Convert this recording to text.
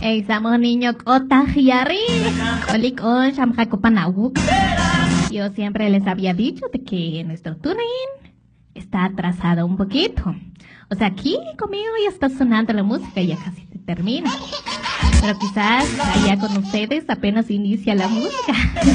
Estamos niño Kotahiari. Olikon Shamhakopanawuk. Yo siempre les había dicho de que nuestro tuning está atrasado un poquito. O sea, aquí conmigo ya está sonando la música y ya casi se termina. Pero quizás allá con ustedes apenas inicia la música.